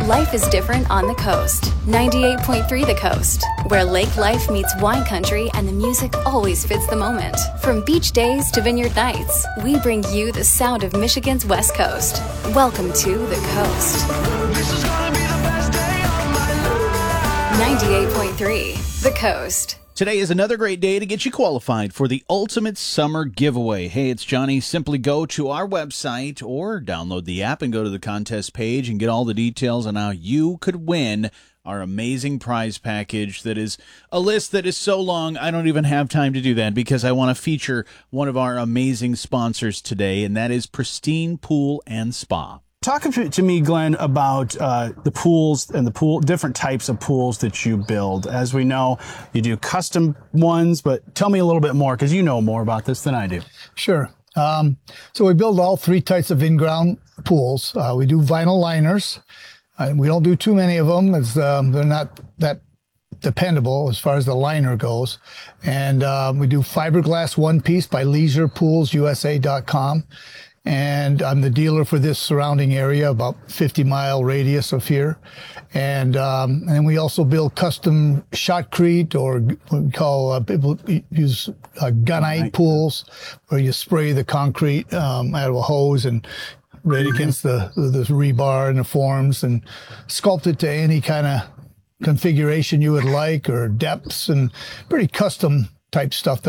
Life is different on the coast. 98.3 The Coast, where lake life meets wine country and the music always fits the moment. From beach days to vineyard nights, we bring you the sound of Michigan's West Coast. Welcome to The Coast. This is gonna be the best day of my life. 98.3 The Coast. Today is another great day to get you qualified for the Ultimate Summer Giveaway. Hey, it's Johnny. Simply go to our website or download the app and go to the contest page and get all the details on how you could win our amazing prize package. That is a list that is so long, I don't even have time to do that because I want to feature one of our amazing sponsors today, and that is Pristine Pool and Spa. Talk to me, Glenn, about the pools and different types of pools that you build. As we know, you do custom ones, but tell me a little bit more because you know more about this than I do. Sure. So we build all three types of in-ground pools. We do vinyl liners. We don't do too many of them as they're not that dependable as far as the liner goes. And we do fiberglass one piece by leisurepoolsusa.com. And I'm the dealer for this surrounding area, about 50-mile radius of here. And we also build custom shotcrete, or what we call, people use gunite pools, where you spray the concrete out of a hose and right against the rebar and the forms and sculpt it to any kind of configuration you would like, or depths, and pretty custom type stuff that